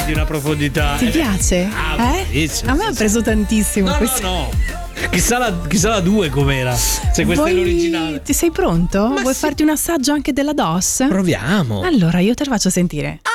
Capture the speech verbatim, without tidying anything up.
di una profondità. Ti piace? Ah, eh? bellissimo, A me ha preso tantissimo. No, no, questo. no. Chissà la, chissà la due com'era. Se questa Vuoi... è l'originale. Ti sei pronto? Ma Vuoi sì. farti un assaggio anche della D O S? Proviamo. Allora io te lo faccio sentire.